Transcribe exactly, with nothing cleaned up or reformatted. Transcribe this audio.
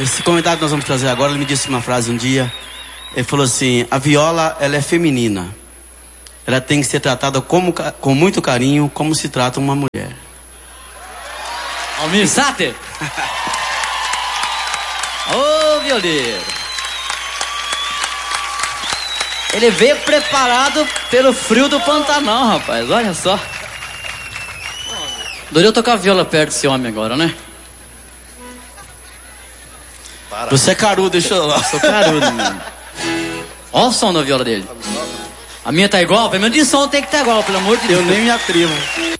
esse comentário que nós vamos trazer agora, ele me disse uma frase um dia. Ele falou assim: a viola, ela é feminina. Ela tem que ser tratada como, com muito carinho, como se trata uma mulher. Almir Sater. Ô, violeiro. Ele veio preparado pelo frio do Pantanal, rapaz. Olha só. Adorei eu tocar viola perto desse homem agora, né? Para. Você é carudo, deixa eu lá. Sou carudo, mano. Olha o som da viola dele. A minha tá igual? Pelo menos de som tem que estar igual, pelo amor de Deus. Eu nem me atrevo.